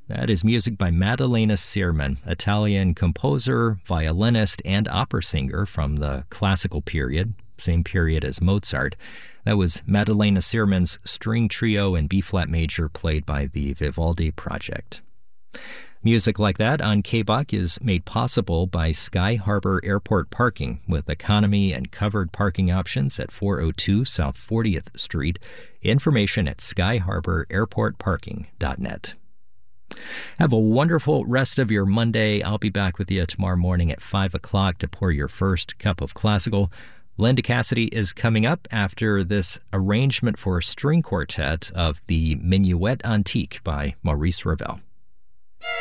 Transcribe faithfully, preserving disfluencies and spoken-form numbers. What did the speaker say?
That is music by Maddalena Sirman, Italian composer, violinist, and opera singer from the classical period, same period as Mozart. That was Maddalena Sirman's string trio in B-flat major played by the Vivaldi Project. Music like that on K B O C is made possible by Sky Harbor Airport Parking with economy and covered parking options at four oh two South fortieth Street. Information at sky harbor airport parking dot net. Have a wonderful rest of your Monday. I'll be back with you tomorrow morning at five o'clock to pour your first cup of classical. Linda Cassidy is coming up after this arrangement for a string quartet of the Minuet Antique by Maurice Ravel.